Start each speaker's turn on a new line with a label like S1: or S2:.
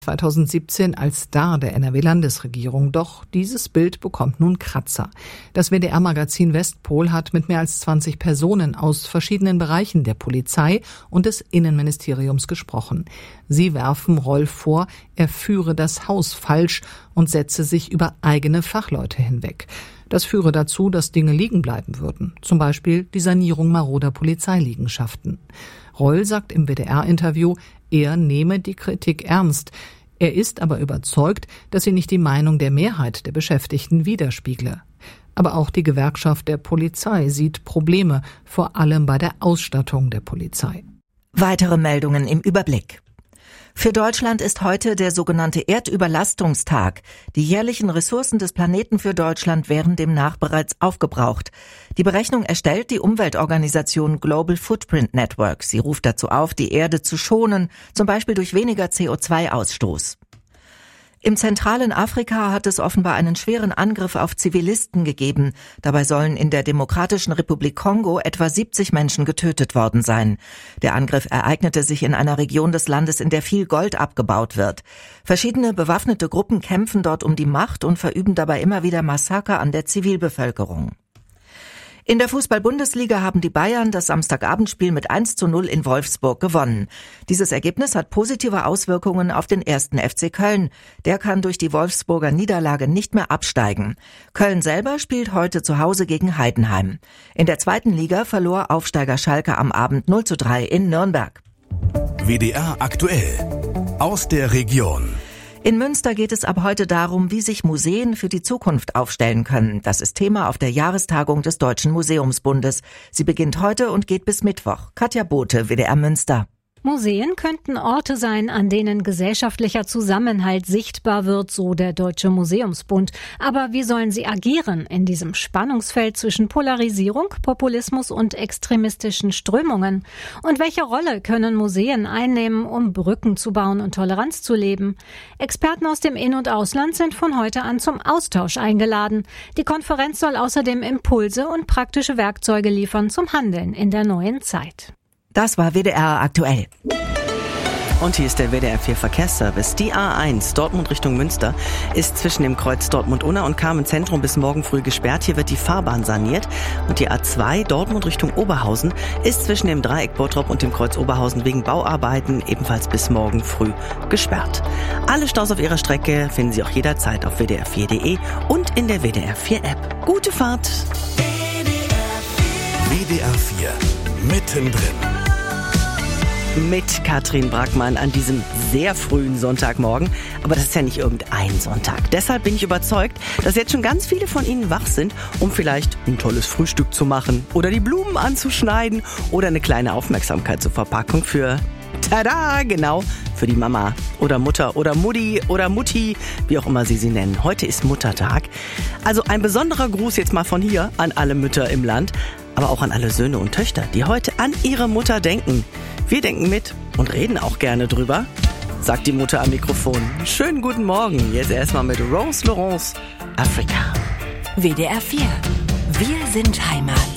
S1: 2017 als Star der NRW-Landesregierung. Doch dieses Bild bekommt nun Kratzer. Das WDR-Magazin Westpol hat mit mehr als 20 Personen aus verschiedenen Bereichen der Polizei und des Innenministeriums gesprochen. Sie werfen Roll vor, er führe das Haus falsch und setze sich über eigene Fachleute hinweg. Das führe dazu, dass Dinge liegen bleiben würden. Zum Beispiel die Sanierung maroder Polizeiliegenschaften. Roll sagt im WDR-Interview, er nehme die Kritik ernst. Er ist aber überzeugt, dass sie nicht die Meinung der Mehrheit der Beschäftigten widerspiegle. Aber auch die Gewerkschaft der Polizei sieht Probleme, vor allem bei der Ausstattung der Polizei.
S2: Weitere Meldungen im Überblick. Für Deutschland ist heute der sogenannte Erdüberlastungstag. Die jährlichen Ressourcen des Planeten für Deutschland wären demnach bereits aufgebraucht. Die Berechnung erstellt die Umweltorganisation Global Footprint Network. Sie ruft dazu auf, die Erde zu schonen, zum Beispiel durch weniger CO2-Ausstoß. Im zentralen Afrika hat es offenbar einen schweren Angriff auf Zivilisten gegeben. Dabei sollen in der Demokratischen Republik Kongo etwa 70 Menschen getötet worden sein. Der Angriff ereignete sich in einer Region des Landes, in der viel Gold abgebaut wird. Verschiedene bewaffnete Gruppen kämpfen dort um die Macht und verüben dabei immer wieder Massaker an der Zivilbevölkerung. In der Fußball-Bundesliga haben die Bayern das Samstagabendspiel mit 1:0 in Wolfsburg gewonnen. Dieses Ergebnis hat positive Auswirkungen auf den 1. FC Köln. Der kann durch die Wolfsburger Niederlage nicht mehr absteigen. Köln selber spielt heute zu Hause gegen Heidenheim. In der 2. Liga verlor Aufsteiger Schalke am Abend 0:3 in Nürnberg.
S3: WDR aktuell aus der Region.
S2: In Münster geht es ab heute darum, wie sich Museen für die Zukunft aufstellen können. Das ist Thema auf der Jahrestagung des Deutschen Museumsbundes. Sie beginnt heute und geht bis Mittwoch. Katja Bote, WDR Münster.
S4: Museen könnten Orte sein, an denen gesellschaftlicher Zusammenhalt sichtbar wird, so der Deutsche Museumsbund. Aber wie sollen sie agieren in diesem Spannungsfeld zwischen Polarisierung, Populismus und extremistischen Strömungen? Und welche Rolle können Museen einnehmen, um Brücken zu bauen und Toleranz zu leben? Experten aus dem In- und Ausland sind von heute an zum Austausch eingeladen. Die Konferenz soll außerdem Impulse und praktische Werkzeuge liefern zum Handeln in der neuen Zeit.
S2: Das war WDR aktuell.
S5: Und hier ist der WDR 4 Verkehrsservice. Die A1 Dortmund Richtung Münster ist zwischen dem Kreuz Dortmund-Unna und Kamenz-Zentrum bis morgen früh gesperrt. Hier wird die Fahrbahn saniert. Und die A2 Dortmund Richtung Oberhausen ist zwischen dem Dreieck Bottrop und dem Kreuz Oberhausen wegen Bauarbeiten ebenfalls bis morgen früh gesperrt. Alle Staus auf ihrer Strecke finden Sie auch jederzeit auf wdr4.de und in der WDR 4 App. Gute Fahrt!
S3: WDR 4 mittendrin.
S5: Mit Katrin Brackmann an diesem sehr frühen Sonntagmorgen. Aber das ist ja nicht irgendein Sonntag. Deshalb bin ich überzeugt, dass jetzt schon ganz viele von Ihnen wach sind, um vielleicht ein tolles Frühstück zu machen oder die Blumen anzuschneiden oder eine kleine Aufmerksamkeit zur Verpackung für, tada, genau, für die Mama oder Mutter oder Mutti oder Mutti, wie auch immer Sie sie nennen. Heute ist Muttertag. Also ein besonderer Gruß jetzt mal von hier an alle Mütter im Land, aber auch an alle Söhne und Töchter, die heute an ihre Mutter denken. Wir denken mit und reden auch gerne drüber, sagt die Mutter am Mikrofon. Schönen guten Morgen, jetzt erstmal mit Rose Laurence, Afrika.
S6: WDR 4, wir sind Heimat.